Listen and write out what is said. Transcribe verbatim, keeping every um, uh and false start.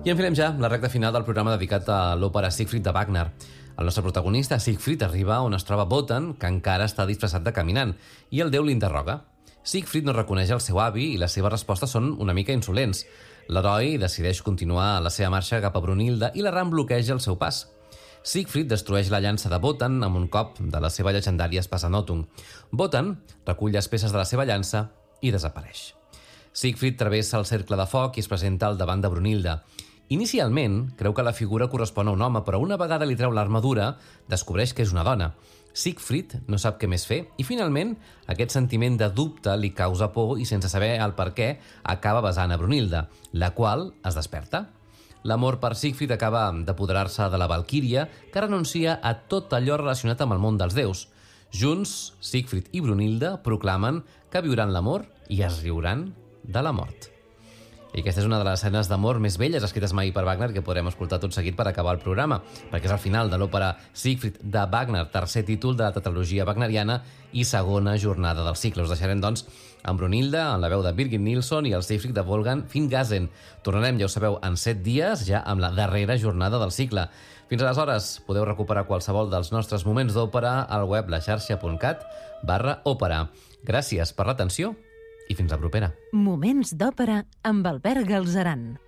I enfilem ja la recta final del programa dedicat a l'òpera Siegfried de Wagner. El nostre protagonista, Siegfried, arriba on es troba Wotan, que encara està disfressat de caminant, i el déu l'interroga. Siegfried no reconeix el seu avi i les seves respostes són una mica insolents. L'heroi decideix continuar la seva marxa cap a Brunilda i la Ram bloqueja el seu pas. Siegfried destrueix la llança de Wotan amb un cop de la seva llegendària espasa Nothung. Wotan recull les peces de la seva llança i desapareix. Siegfried travessa el cercle de foc i es presenta al davant de Brunilda. Inicialment, creu que la figura correspon a un home, però una vegada li treu l'armadura, descobreix que és una dona. Siegfried no sap què més fer i, finalment, aquest sentiment de dubte li causa por i, sense saber el per què, acaba besant a Brunilda, la qual es desperta. L'amor per Siegfried acaba d'apoderar-se de la Valquíria, que renuncia a tot allò relacionat amb el món dels déus. Junts, Siegfried i Brunilda proclamen que viuran l'amor i es riuran de la mort. I aquesta és una de les escenes d'amor més belles escrites mai per Wagner que podrem escoltar tot seguit per acabar el programa, perquè és el final de l'òpera Siegfried de Wagner, tercer títol de la tetralogia wagneriana i segona jornada del cicle. Us deixarem, doncs, amb Brunilda, en la veu de Birgit Nilsson, i el Siegfried de Wolfgang Fingasen. Tornarem, ja ho sabeu, en set dies, ja amb la darrera jornada del cicle. Fins aleshores, podeu recuperar qualsevol dels nostres moments d'òpera al web laxarxa.cat barra òpera. Gràcies per l'atenció i fins la propera. Moments d'òpera amb Albert Galzeran.